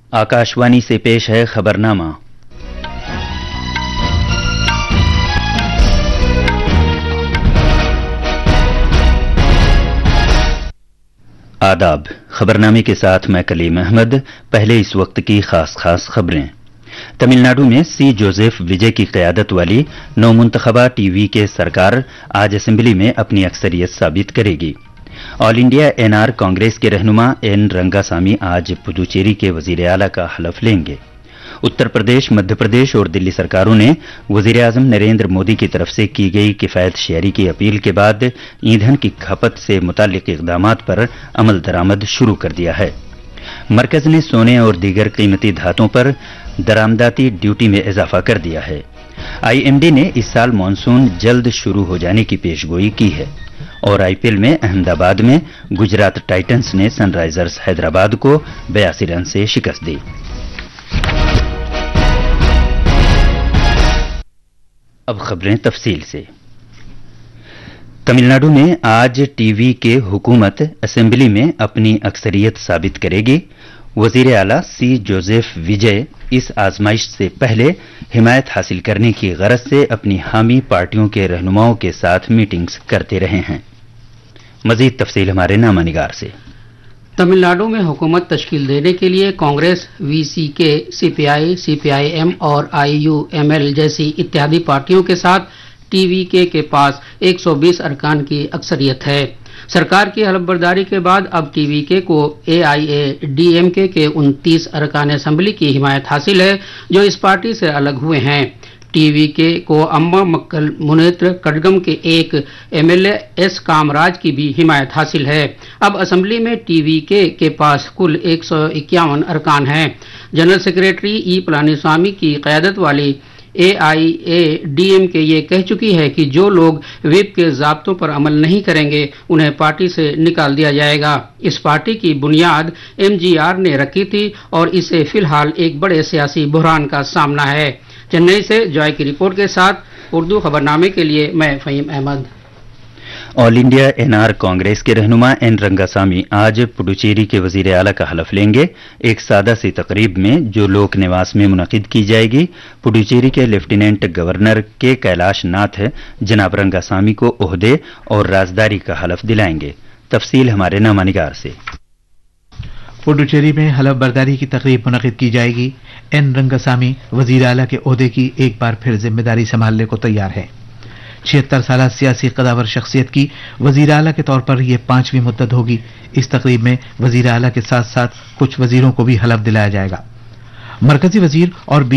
आकाशवाणी से पेश है खबरनामा। आदाब। खबरनामे के साथ मैं कलीम अहमद। पहले इस वक्त की खास खबरें। तमिलनाडु में सी जोसेफ विजय की क़यादत वाली नौमुंतखबा टीवी के सरकार आज असेंबली में अपनी अक्सरियत साबित करेगी। ऑल इंडिया एनआर कांग्रेस के रहनुमा एन रंगासामी आज पुदुचेरी के वजीर आला का हलफ लेंगे। उत्तर प्रदेश, मध्य प्रदेश और दिल्ली सरकारों ने वजीर आजम नरेंद्र मोदी की तरफ से की गई किफायत शेयरी की अपील के बाद ईंधन की खपत से मुताल्लिक इक़दामात पर अमल दरामद शुरू कर दिया है। मरकज ने सोने और दीगर कीमती धातुओं पर दरामदाती ड्यूटी में इजाफा कर दिया है। आईएमडी ने इस साल मानसून जल्द शुरू हो जाने की पेशगोई की है। और आईपीएल में अहमदाबाद में गुजरात टाइटंस ने सनराइजर्स हैदराबाद को 82 रन से शिकस्त दी। अब खबरें तफसील से। तमिलनाडु में आज टीवी के हुकूमत असेंबली में अपनी अक्सरियत साबित करेगी। वजीर आला सी जोसेफ विजय इस आजमाइश से पहले हिमायत हासिल करने की गरज से अपनी हामी पार्टियों के रहनुमाओं के साथ मीटिंग्स करते रहे हैं। मजीद तफसील हमारे नामा निगार से। तमिलनाडु में हुकूमत तश्कील देने के लिए कांग्रेस, वीसीके, सीपीआई, सीपीआईएम और आईयूएमएल जैसी इत्यादि पार्टियों के साथ टीवीके के पास 120 अरकान की अक्सरियत है। सरकार की हलफबर्दारी के बाद अब टीवीके को एआईएडीएमके के 29 अरकान असेंबली की हिमायत हासिल है, जो इस पार्टी से अलग हुए हैं। टीवीके को अम्मा मक्कल मुनेत्र कड़गम के एक एमएलए एस कामराज की भी हिमायत हासिल है। अब असेंबली में टीवीके के पास कुल 151 अरकान हैं। जनरल सेक्रेटरी ई पलानीस्वामी की क़यादत वाली एआईएडीएमके ये कह चुकी है कि जो लोग व्हिप के ज़ाब्तों पर अमल नहीं करेंगे उन्हें पार्टी से निकाल दिया जाएगा। इस पार्टी की बुनियाद एमजीआर ने रखी थी और इसे फिलहाल एक बड़े सियासी बुहरान का सामना है। चेन्नई से जॉय की रिपोर्ट के साथ उर्दू खबरनामे के लिए मैं Faheem Ahmad. All India NR Congress के रहनुमा एन रंगासामी आज पुडुचेरी के वजीर आला का हलफ लेंगे। एक सादा सी तकरीब में जो लोक निवास में मुनक़िद की जाएगी। पुडुचेरी के लेफ्टिनेंट गवर्नर के कैलाश नाथ जनाब रंगासामी को ओहदे और राजदारी का हलफ दिलाएंगे। तफसील हमारे नामा निगार से। पुडुचेरी में हलफ बर्दारी की तकरीब मुनक़िद की जाएगी। एन रंगासामी वजीर आला के ओहदे की एक बार फिर जिम्मेदारी संभालने को तैयार है। 76 साल सियासी कदावर शख्सियत की वजीर आला के तौर पर यह 5वीं मुद्दत होगी। इस तकरीब में वजीर आला के साथ साथ कुछ वजीरों को भी हलफ दिलाया जाएगा। मरकजी वजीर और